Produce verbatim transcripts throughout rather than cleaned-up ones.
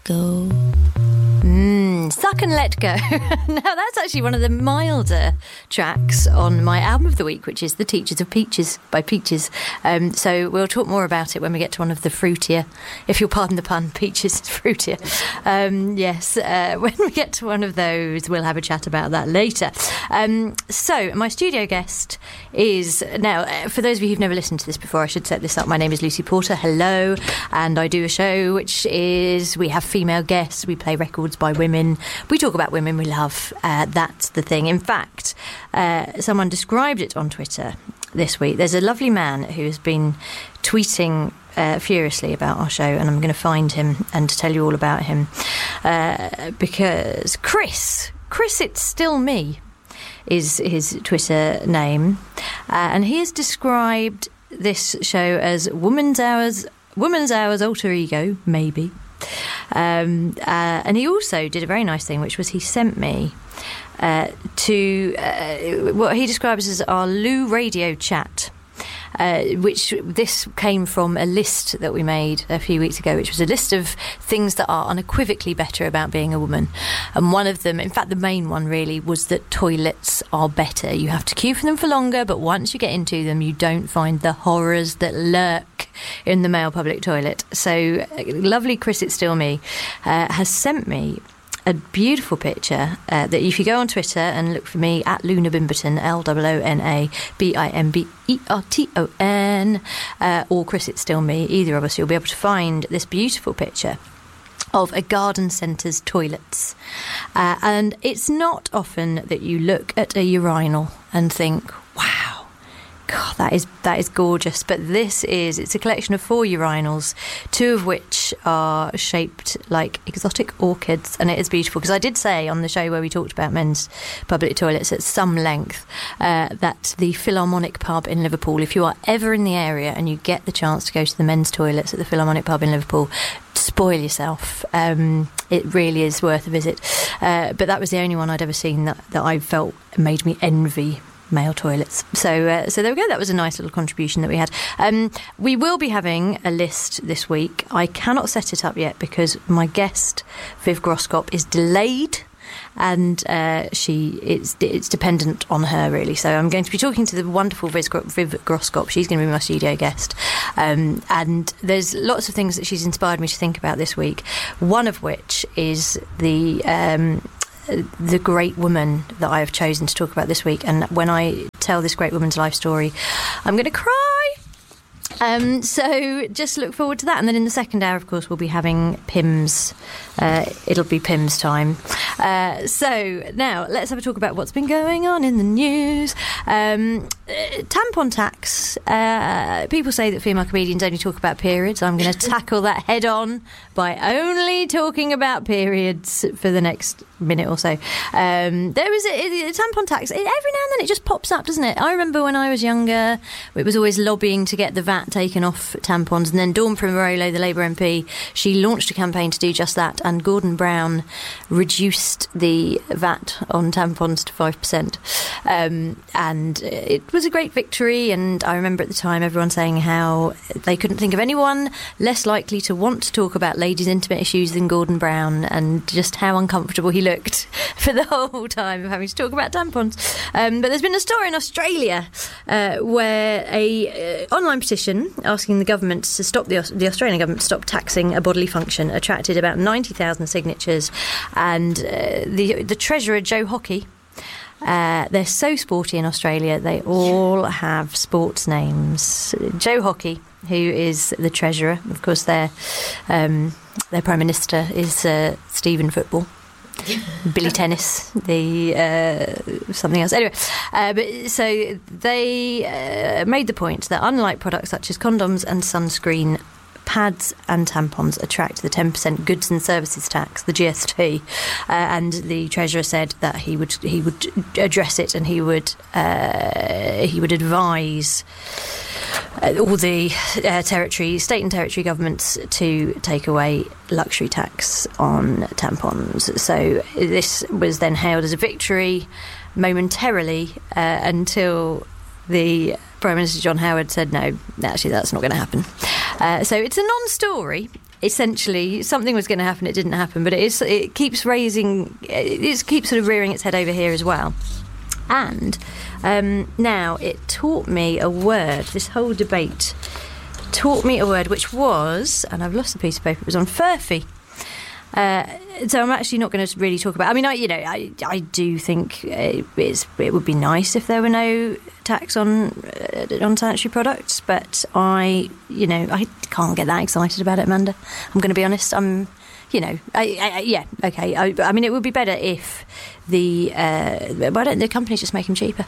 Go. Mmm, Suck and Let Go. Now, that's actually one of the milder tracks on my album of the week, which is The Teachers of Peaches by Peaches. Um, so we'll talk more about it when we get to one of the fruitier, if you'll pardon the pun, Peaches is fruitier. Um, yes, uh, when we get to one of those, we'll have a chat about that later. Um, so my studio guest is, now, for those of you who've never listened to this before, I should set this up. My name is Lucy Porter. Hello. And I do a show which is, we have female guests, we play records by women, we talk about women we love. Uh, that's the thing. In fact, uh, someone described it on Twitter this week. There's a lovely man who has been tweeting uh, furiously about our show, and I'm going to find him and tell you all about him. Uh, because Chris, Chris It's Still Me is his Twitter name. Uh, and he has described this show as Woman's Hours, Woman's Hours Alter Ego, maybe. Um, uh, and he also did a very nice thing, which was he sent me uh, to uh, what he describes as our Lou Radio chat, uh, which this came from a list that we made a few weeks ago, which was a list of things that are unequivocally better about being a woman. And one of them, in fact the main one really, was that toilets are better. You have to queue for them for longer, but once you get into them you don't find the horrors that lurk in the male public toilet. So lovely Chris It's Still Me uh, has sent me a beautiful picture uh, that if you go on Twitter and look for me at Luna Bimberton, L O O N A B I M B E R T O N, uh, or Chris It's Still Me, either of us, you'll be able to find this beautiful picture of a garden centre's toilets. Uh, and it's not often that you look at a urinal and think, wow, God, that is that is gorgeous. But this is, it's a collection of four urinals, two of which are shaped like exotic orchids, and it is beautiful. Because I did say on the show where we talked about men's public toilets at some length uh, that the Philharmonic pub in Liverpool, if you are ever in the area and you get the chance to go to the men's toilets at the Philharmonic pub in Liverpool, spoil yourself. Um, it really is worth a visit. Uh, but that was the only one I'd ever seen that, that I felt made me envy male toilets. So uh, so there we go. That was a nice little contribution that we had. Um, we will be having a list this week. I cannot set it up yet because my guest, Viv Groskop, is delayed, and uh, she it's it's dependent on her really. So I'm going to be talking to the wonderful Viv, Viv Groskop. She's going to be my studio guest, um, and there's lots of things that she's inspired me to think about this week. One of which is the um, the great woman that I have chosen to talk about this week. And when I tell this great woman's life story, I'm going to cry. Um, so just look forward to that. And then in the second hour, of course, we'll be having Pimm's. Uh, it'll be Pimm's time. Uh, so now let's have a talk about what's been going on in the news. Um, uh, tampon tax. Uh, people say that female comedians only talk about periods. I'm going to tackle that head on by only talking about periods for the next minute or so. Um, there was a, a tampon tax. It, every now and then it just pops up, doesn't it? I remember when I was younger, it was always lobbying to get the V A T taken off tampons, and then Dawn Primarolo, the Labour M P, she launched a campaign to do just that, and Gordon Brown reduced the V A T on tampons to five percent. Um, and it was a great victory, and I remember at the time everyone saying how they couldn't think of anyone less likely to want to talk about ladies' intimate issues than Gordon Brown, and just how uncomfortable he looked for the whole time of having to talk about tampons. Um, but there's been a story in Australia uh, where a uh, online petition asking the government to stop the, the Australian government to stop taxing a bodily function attracted about ninety thousand signatures, and uh, the the treasurer Joe Hockey. Uh, they're so sporty in Australia. They all have sports names. Joe Hockey, who is the treasurer, of course, their um, their prime minister is uh, Stephen Football. Billy Tennis, the uh, something else. Anyway, uh, but so they uh, made the point that unlike products such as condoms and sunscreen, pads and tampons attract the ten percent goods and services tax, the G S T, uh, and the treasurer said that he would he would address it, and he would uh, he would advise Uh, all the uh, territory, state and territory governments to take away luxury tax on tampons. So this was then hailed as a victory momentarily uh, until the Prime Minister John Howard said no, actually that's not going to happen. Uh, so it's a non-story. essentially something was going to happen. It didn't happen, but it is. It keeps raising. It keeps sort of rearing its head over here as well. And um, now it taught me a word. This whole debate taught me a word, which was, and I've lost the piece of paper. It was on furphy. Uh, so I'm actually not going to really talk about. I mean, I, you know, I, I do think it, it's, it would be nice if there were no tax on uh, on sanitary products, but I, you know, I can't get that excited about it, Amanda. I'm going to be honest. I'm, you know, I, I, yeah, okay. I, I mean, it would be better if the uh, why don't the companies just make them cheaper?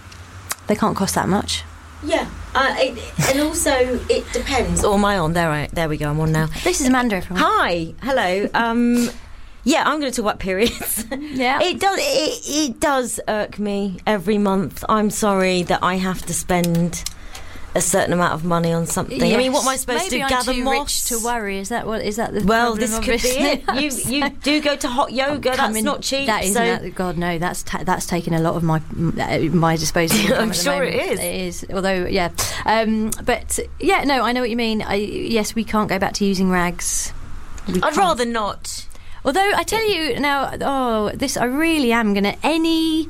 They can't cost that much. Yeah, uh, it, and also it depends. Or am I on? There, I, there we go. I'm on now. This is Amanda, everyone. Hi, hello. Um, yeah, I'm going to talk about periods. Yeah, it does. It, it does irk me every month. I'm sorry that I have to spend a certain amount of money on something. Yes. I mean, what am I supposed Maybe to I'm gather too moss? Rich to worry. Is that what? Is that the well? problem, This could obviously? be it. You you do go to hot yoga. That's Coming, not cheap. That isn't. so. That, God no. That's ta- that's taken a lot of my my disposal. I'm at the sure moment. it is. It is. Although, yeah, um, but yeah, no, I know what you mean. I, yes, we can't go back to using rags. We I'd can't. rather not. Although I tell you now, oh, this I really am going to any.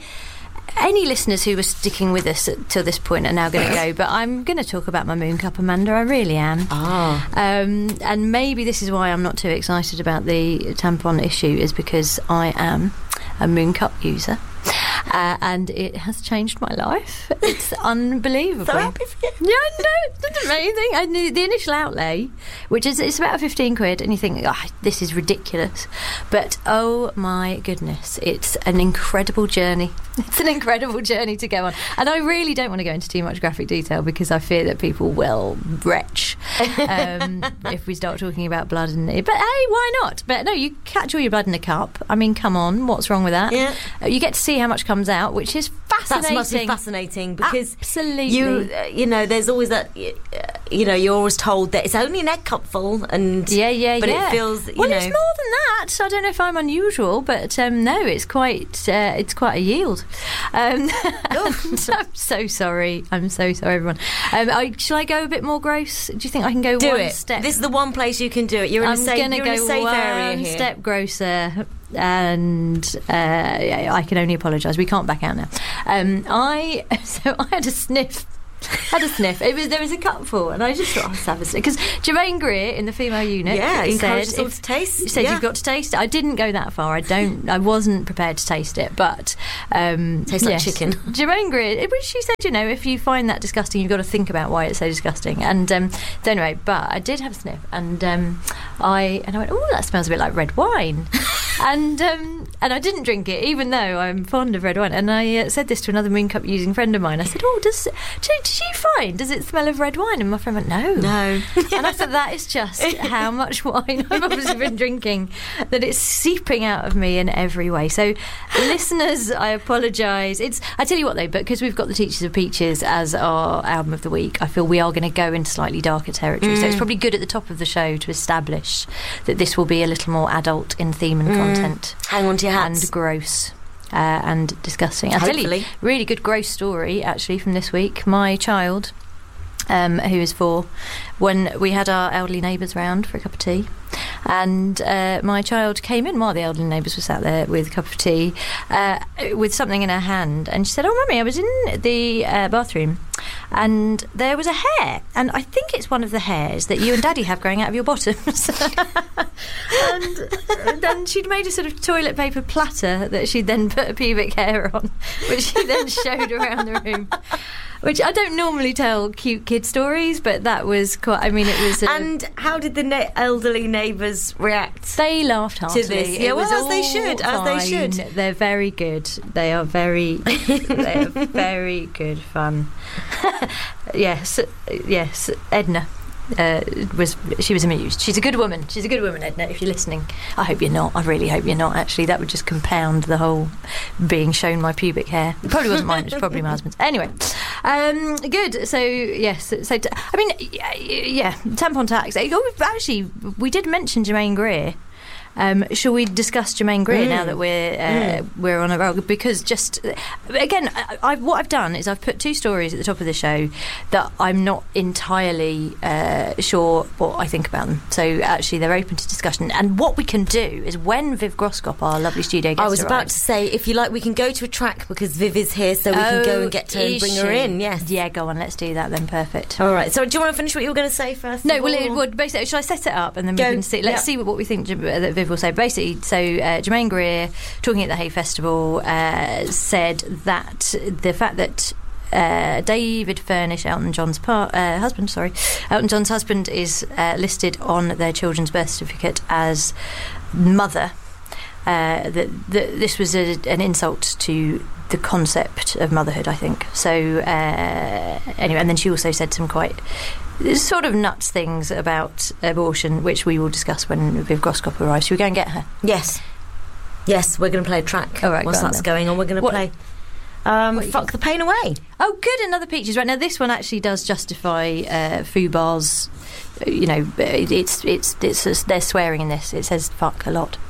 Any listeners who were sticking with us till this point are now going to go, but I'm going to talk about my moon cup, Amanda. I really am. Ah. Um, and maybe this is why I'm not too excited about the tampon issue, is because I am a moon cup user. Uh, and it has changed my life. It's unbelievable. So happy for you. Yeah, no, it's amazing. I knew the initial outlay, which is it's about fifteen quid, and you think, oh, this is ridiculous. But oh my goodness, it's an incredible journey. It's an incredible journey to go on. And I really don't want to go into too much graphic detail because I fear that people will retch um, if we start talking about blood. And but hey, why not? But no, you catch all your blood in a cup. I mean, come on, what's wrong with that? Yeah. You get to see how much comes out, which is fascinating. That must be fascinating because Absolutely. you, uh, you know, there's always that, uh, you know, you're always told that it's only an egg cupful, and yeah, yeah, but yeah. it feels, you well, know, it's more than that. I don't know if I'm unusual, but um, no, it's quite, uh, it's quite a yield. Um, I'm so sorry. I'm so sorry, everyone. Um, I, shall I go a bit more gross? Do you think I can go do one it. step? This is the one place you can do it. You're in I'm a safe, gonna you're go in a safe one area here. step grosser. And uh, I can only apologise. We can't back out now. Um, I so I had a sniff. had a sniff. It was there was a cupful, and I just thought, oh, let's have a sniff. Because Jermaine Greer in the female unit, yeah, encourages said, all if, to taste. said yeah. you've got to taste it. I didn't go that far. I don't. I wasn't prepared to taste it, but um, tastes yes. like chicken. Jermaine Greer, it, she said, you know, if you find that disgusting, you've got to think about why it's so disgusting. And um, so anyway, but I did have a sniff, and um, I and I went, oh, that smells a bit like red wine. And um, and I didn't drink it, even though I'm fond of red wine. And I uh, said this to another moon cup using friend of mine. I said, "Oh, does did, did you find? Does it smell of red wine?" And my friend went, "No, no." And I thought that is just how much wine I've obviously been drinking, that it's seeping out of me in every way. So, listeners, I apologise. It's I tell you what though, because we've got the Teachers of Peaches as our album of the week, I feel we are going to go into slightly darker territory. Mm. So it's probably good at the top of the show to establish that this will be a little more adult in theme and Mm. content. Hang on to your hats. And gross. Uh, and disgusting. I'll Hopefully. tell you, really good gross story actually from this week. My child, um, who is four, when we had our elderly neighbours round for a cup of tea, and uh, my child came in while the elderly neighbours were sat there with a cup of tea, uh, with something in her hand, and she said, "Oh, Mummy, I was in the uh, bathroom and there was a hair, and I think it's one of the hairs that you and Daddy have growing out of your bottoms." And then she'd made a sort of toilet paper platter that she'd then put a pubic hair on, which she then showed around the room. Which I don't normally tell cute kid stories, but that was quite. I mean, it was. A, and how did the na- elderly neighbours react? They laughed heartily. To this, yeah, it well, was as they should, as fine. they should. They're very good. They are very, they are very good fun. yes, yes, Edna. Uh, was she was amused. She's a good woman. She's a good woman, Edna. If you're listening, I hope you're not. I really hope you're not. Actually, that would just compound the whole being shown my pubic hair. It probably wasn't mine. It was probably my husband's. Anyway, um, good. So yes. So t- I mean, yeah, yeah tampon tax. Oh, actually, we did mention Jermaine Greer. Um, shall we discuss Germaine Greer Mm. now that we're uh, Mm. we're on a roll? Because just again, I, I've, what I've done is I've put two stories at the top of the show that I'm not entirely uh, sure what I think about them. So actually, they're open to discussion. And what we can do is when Viv Groskop, our lovely studio guest, I was about arrives, to say, if you like, we can go to a track because Viv is here, so we can go and get her and is bring her she? in. Yes. Yeah, go on, let's do that then. Perfect. All right. So, do you want to finish what you were going to say first? No, of well, all? it would basically. Shall I set it up and then we Go. can see? Let's Yeah. see what, what we think that Viv will say. Basically, so uh, Germaine Greer, talking at the Hay Festival, uh, said that the fact that uh, David Furnish, Elton John's par- uh, husband, sorry, Elton John's husband, is uh, listed on their children's birth certificate as mother. Uh, that, that this was a, an insult to the concept of motherhood, I think. So uh, anyway, and then she also said some quite sort of nuts things about abortion, which we will discuss when Viv Groskop arrives. Should we go and get her? Yes. Yes, we're going to play a track. All right, Whilst go on that's then. going on, we're going to What- play um, what you Fuck the Pain Away. Oh, good, another Peaches. Right, now this one actually does justify uh, Fubar's, you know, it, it's, it's, it's, they're swearing in this. It says fuck a lot.